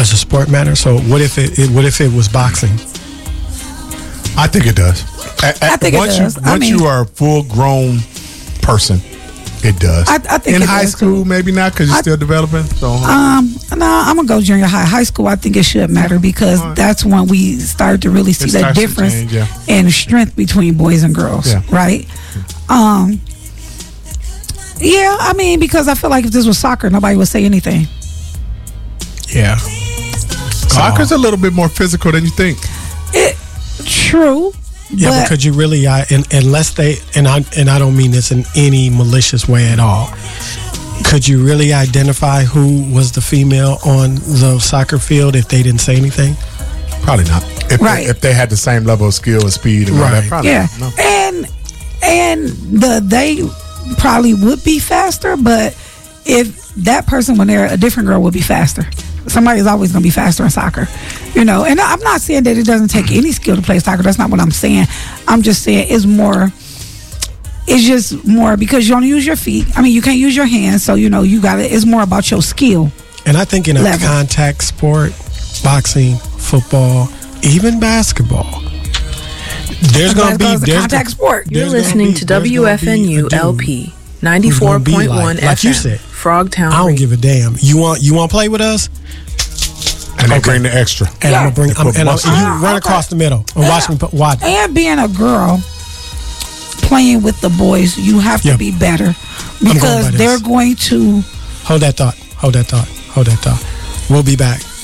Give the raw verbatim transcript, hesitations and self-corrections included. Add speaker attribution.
Speaker 1: Does the sport matter? So what if it, it what if it was boxing?
Speaker 2: I think it does. At,
Speaker 3: I think
Speaker 2: once
Speaker 3: it does.
Speaker 2: You,
Speaker 3: I
Speaker 2: once
Speaker 3: mean,
Speaker 2: you are a full grown person, it does.
Speaker 3: I, I think
Speaker 2: in
Speaker 3: it
Speaker 2: high
Speaker 3: does
Speaker 2: school,
Speaker 3: too.
Speaker 2: maybe not because you're
Speaker 3: I,
Speaker 2: still developing. So
Speaker 3: um, no, I'm gonna go junior high. High school, I think it should matter because
Speaker 2: right.
Speaker 3: that's when we start to really see
Speaker 2: It
Speaker 3: the
Speaker 2: starts to
Speaker 3: difference
Speaker 2: change, yeah.
Speaker 3: and strength between boys and girls,
Speaker 2: Yeah.
Speaker 3: right? Um, yeah, I mean, because I feel like if this was soccer, nobody would say anything.
Speaker 1: Yeah.
Speaker 2: Soccer's a little bit more physical than you think.
Speaker 3: It true.
Speaker 1: Yeah,
Speaker 3: but,
Speaker 1: but could you really, I, and, unless they, and I, and I don't mean this in any malicious way at all, could you really identify who was the female on the soccer field if they didn't say anything?
Speaker 2: Probably not. If,
Speaker 3: Right.
Speaker 2: they, if they had the same level of skill and speed and all that,
Speaker 1: Right.
Speaker 2: probably
Speaker 3: yeah,
Speaker 2: not. No.
Speaker 3: and and the they probably would be faster, but if that person when they're a different girl would be faster. Somebody's always going to be faster in soccer, you know. And I'm not saying that it doesn't take any skill to play soccer. That's not what I'm saying. I'm just saying it's more. It's just more because you don't use your feet. I mean, you can't use your hands, so you know you got it. It's more about your skill.
Speaker 1: And I think in a
Speaker 3: Level.
Speaker 1: contact sport, boxing, football, even basketball, there's going to be
Speaker 3: Basketball is a
Speaker 1: there's
Speaker 3: contact
Speaker 1: gonna-
Speaker 3: sport.
Speaker 4: You're
Speaker 1: there's gonna
Speaker 4: listening
Speaker 1: be-
Speaker 4: to
Speaker 1: there's gonna
Speaker 4: W F N
Speaker 1: be a
Speaker 4: U
Speaker 1: dude
Speaker 4: L P ninety-four point one
Speaker 1: like- like
Speaker 4: F
Speaker 1: you
Speaker 4: M,
Speaker 1: said.
Speaker 4: Frogtown.
Speaker 1: I don't
Speaker 4: Radio.
Speaker 1: give a damn. You want you want to play with us?
Speaker 2: And they
Speaker 1: Okay.
Speaker 2: bring the extra.
Speaker 1: And
Speaker 3: Yeah.
Speaker 1: I'm gonna bring.
Speaker 2: They
Speaker 1: I'm,
Speaker 2: put
Speaker 1: and I'm,
Speaker 2: muscle.
Speaker 1: you
Speaker 3: Ah,
Speaker 1: run
Speaker 3: okay.
Speaker 1: across the middle and watch me. put- Watch.
Speaker 3: And being a girl playing with the boys, you have to
Speaker 1: Yeah.
Speaker 3: be better
Speaker 1: going
Speaker 3: because
Speaker 1: by this.
Speaker 3: they're going to.
Speaker 1: Hold that thought. Hold that thought. Hold that thought. We'll be back.